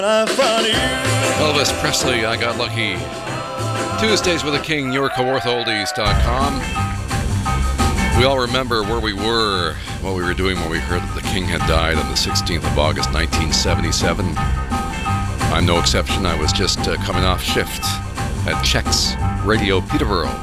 Elvis Presley, I Got Lucky. Tuesdays with the King, YourCoworthOldies.com. We all remember where we were, what we were doing when we heard that the King had died on the 16th of August, 1977. I'm no exception. I was just coming off shift at Chex Radio Peterborough.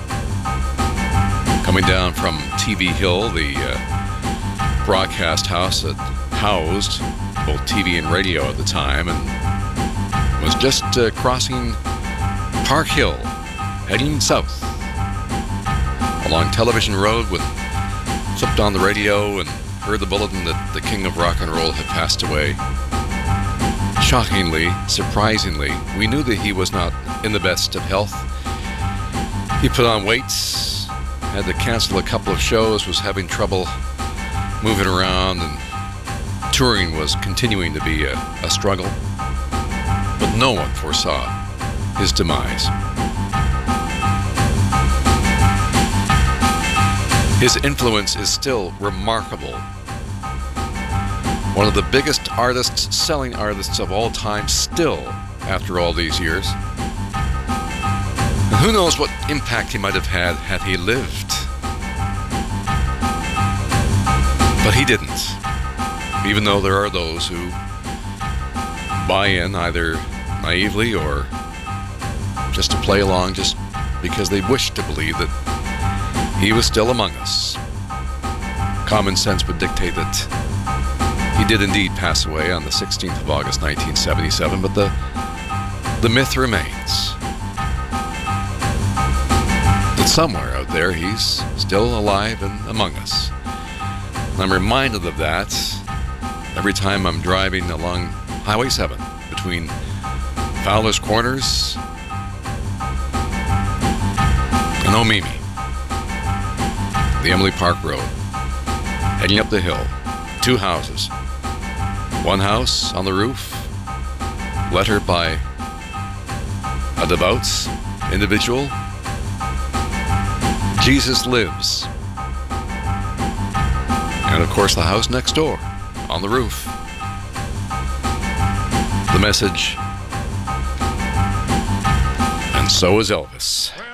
Coming down from TV Hill, the broadcast house that housed both TV and radio at the time, and was just crossing Park Hill, heading south along Television Road when flipped on the radio and heard the bulletin that the King of Rock and Roll had passed away. Shockingly, surprisingly, we knew that he was not in the best of health. He put on weight, had to cancel a couple of shows, was having trouble moving around, and touring was continuing to be a struggle. But no one foresaw his demise. His influence is still remarkable. One of the biggest artists, selling artists of all time, still, after all these years. And who knows what impact he might have had he lived. But he didn't. Even though there are those who buy in either naively or just to play along, just because they wish to believe that he was still among us. Common sense would dictate that he did indeed pass away on the 16th of August, 1977, but the myth remains that somewhere out there he's still alive and among us. And I'm reminded of that every time I'm driving along Highway 7 between Fowler's Corners and Omemee, the Emily Park Road, heading up the hill. Two houses. One house on the roof, lettered by a devout individual. Jesus lives. And of course the house next door, on the roof. The message, and so is Elvis.